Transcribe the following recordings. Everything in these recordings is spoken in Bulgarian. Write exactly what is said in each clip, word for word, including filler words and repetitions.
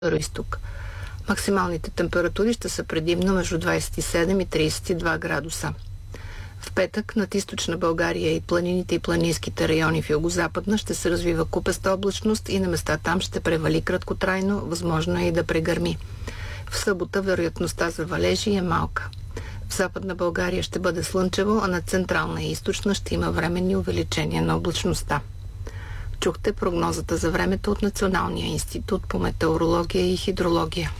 Изток. Максималните температури ще са предимно между двадесет и седем и тридесет и два градуса. В петък над източна България и планините и планинските райони в югозападна ще се развива купеста облачност и на места там ще превали краткотрайно, възможно е и да прегърми. В събота вероятността за валежи е малка. В западна България ще бъде слънчево, а на централна и източна ще има временни увеличения на облачността. Чухте прогнозата за времето от Националния институт по метеорология и хидрология.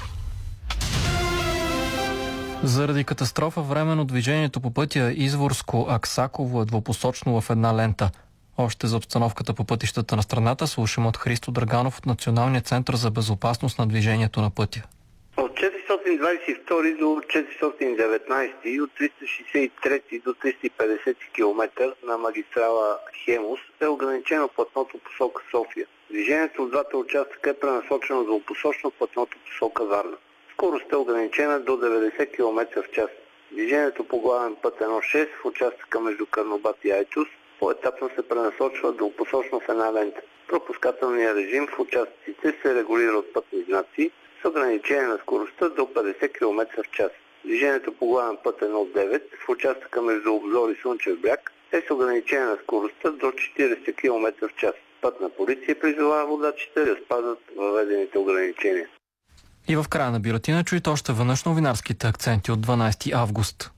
Заради катастрофа временно движението по пътя Изворско-Аксаково е двупосочно в една лента. Още за обстановката по пътищата на страната слушаме от Христо Драганов от Националния център за безопасност на движението на пътя. От четиристотин двадесет и втори до четиристотин и деветнадесети и от триста шестдесет и трети до триста и петдесети километър на магистрала Хемус е ограничено платното посока София. Движението от двата участъка е пренасочено двупосочно платното посока Варна. Скоростта е ограничена до деветдесет километра в час. Движението по главен път едно шест в участъка между Карнобат и Айтос поетапно се пренасочва двупосочно в една лента. Пропускателният режим в участъците се регулира от пътни знаци с ограничение на скоростта до петдесет километра в час. Движението по главен път едно девет в участъка между Обзор и Слънчев бряг е с ограничение на скоростта до четиридесет километра в час. Пътна полиция призовава водачите да спазват въведените ограничения. И в края на бюлетина чуйте още веднъж новинарските акценти от дванадесети август.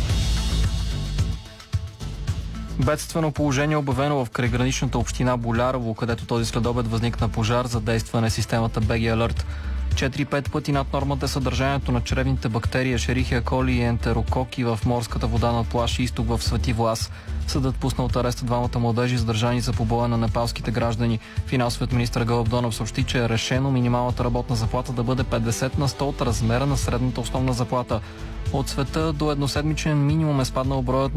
Бедствено положение обявено в крайграничната община Болярово, където този следобед възникна пожар. Задействане системата би джи Alert. четири-пет пъти над нормата е съдържанието на чревните бактерии Escherichia coli и ентерококи в морската вода на плаж Изток в Свети Влас. Съдът пусна от ареста двамата младежи, задържани за побоя на непалските граждани. Финансовият министър Гълъб Донев съобщи, че е решено минималната работна заплата да бъде петдесет на сто от размера на средната основна заплата. От света до едноседмичен минимум е спаднал броят